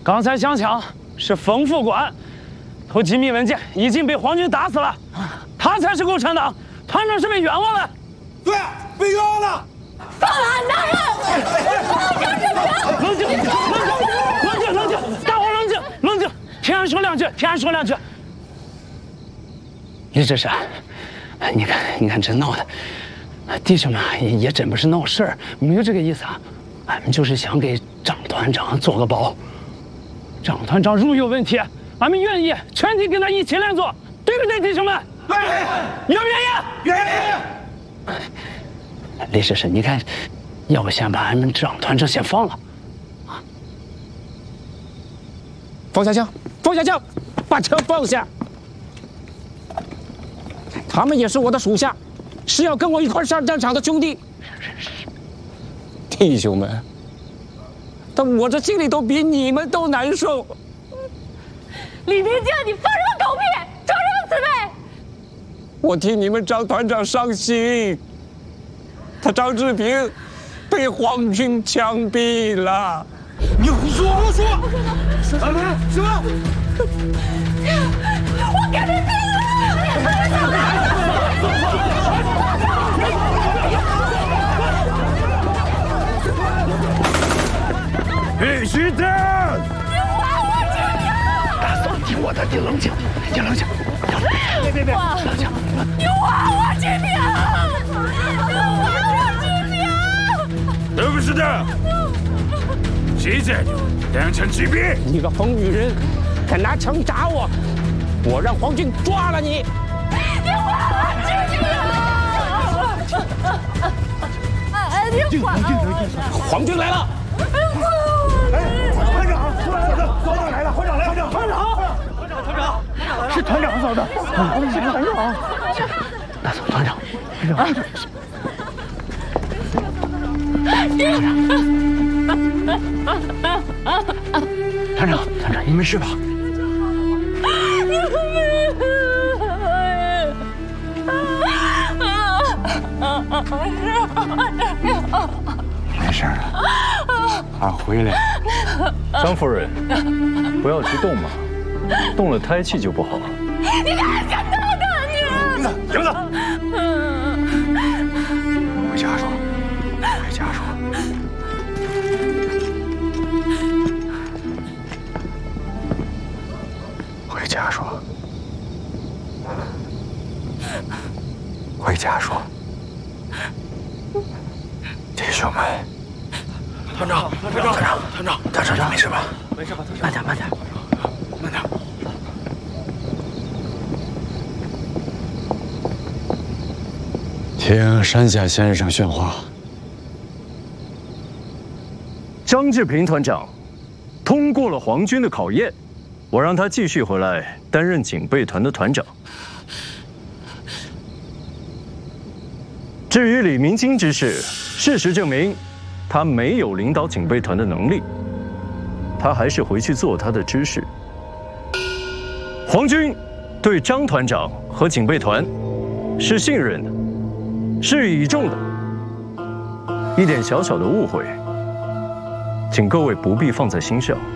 刚才想抢是冯副官，偷机密文件已经被皇军打死了，他才是共产党，团长是被冤枉了。 对，被冤枉了。 放了，大人！ 冷静，大伙冷静，平安说两句。李志山，你看这闹的，弟兄们也真不是闹事儿，没有这个意思啊，俺们就是想给张团长做个保。张团长如有问题，俺们愿意全体跟他一起练做，对不对，弟兄们？ 对， 愿不愿意？ 愿意。 李师师，你看，要不先把俺们张团长先放了？啊！ 放下枪，把车放下。他们也是我的属下，是要跟我一块上战场的兄弟。弟兄们，但我这心里都比你们都难受。 李明静，你放什么狗屁，装什么慈悲？ 我替你们张团长伤心。他张志平被皇军枪毙了。 你胡说！什么？ 我跟你拼了！ 必须的！ 你还我金票！ 大嫂，听我的，你冷静。别，冷静。 你还我金票！ 对不是的，谁在你两枪击毙？ 你个疯女人，敢拿枪打我！我让皇军抓了你！ 你还我金票！ 皇军来了！ 团长，团长来了！是团长嫂子。是团长。 大嫂，团长。团长，你没事吧？ 没事了，俺回来。 张夫人，不要去动嘛，动了胎气就不好。 你敢动的你！ 停子，回家说。回家说，弟兄们， 团长，你没事吧？没事吧？慢点。 听山下先生训话。 张志平团长通过了皇军的考验，我让他继续回来担任警备团的团长。至于李明金之事，事实证明，他没有领导警备团的能力，他还是回去做他的知识。皇军对张团长和警备团是信任的，是倚重的。一点小小的误会，请各位不必放在心上。